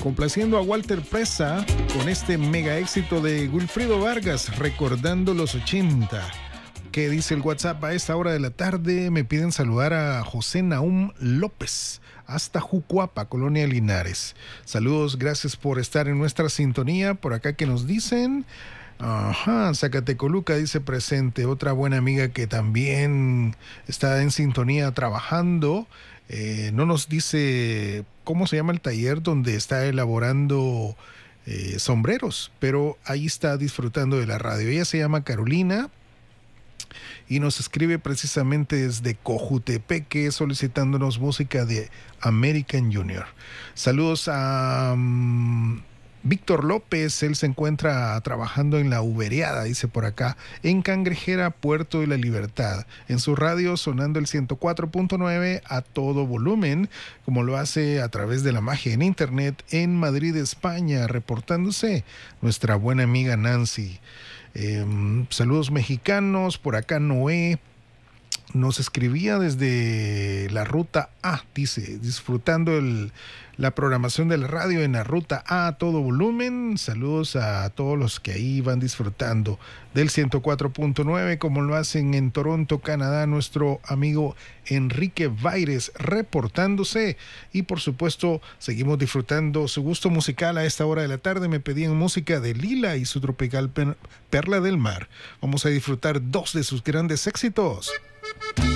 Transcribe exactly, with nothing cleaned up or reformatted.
complaciendo a Walter Presa con este mega éxito de Wilfrido Vargas, recordando los ochenta. ¿Qué dice el WhatsApp a esta hora de la tarde? Me piden saludar a José Naum López, hasta Jucuapa, Colonia Linares. Saludos, gracias por estar en nuestra sintonía. Por acá que nos dicen... Ajá, Zacatecoluca dice presente, otra buena amiga que también está en sintonía trabajando. Eh, no nos dice cómo se llama el taller donde está elaborando eh, sombreros, pero ahí está disfrutando de la radio. Ella se llama Carolina y nos escribe precisamente desde Cojutepeque solicitándonos música de American Junior. Saludos a... Um, Víctor López, él se encuentra trabajando en la Ubereada, dice por acá, en Cangrejera, Puerto de la Libertad, en su radio sonando el ciento cuatro punto nueve a todo volumen, como lo hace a través de la magia en internet en Madrid, España, reportándose nuestra buena amiga Nancy. Eh, saludos mexicanos, por acá Noé nos escribía desde la Ruta A, dice, disfrutando el, la programación de la radio en la Ruta A a todo volumen. Saludos a todos los que ahí van disfrutando del ciento cuatro punto nueve, como lo hacen en Toronto, Canadá, nuestro amigo Enrique Vaires reportándose. Y por supuesto, seguimos disfrutando su gusto musical a esta hora de la tarde. Me pedían música de Lila y su tropical Perla del Mar. Vamos a disfrutar dos de sus grandes éxitos.